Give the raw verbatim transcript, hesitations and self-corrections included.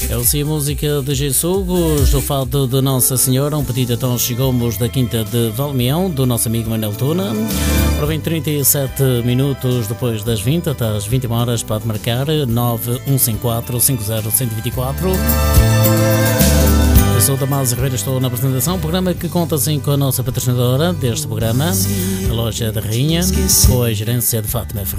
É o Sim Música de Gessugos, do fado de Nossa Senhora, um pedido então chegamos da Quinta de Valmião, do nosso amigo Manel Tuna. Para bem trinta e sete minutos depois das vinte, até às vinte e uma horas, pode marcar nove um cinco quatro cinco zero um zero dois quatro. Eu sou Damaso Ribeiro, estou na apresentação, programa que conta assim com a nossa patrocinadora deste programa, a Loja da Rainha, com a gerência de Fátima Ferreira.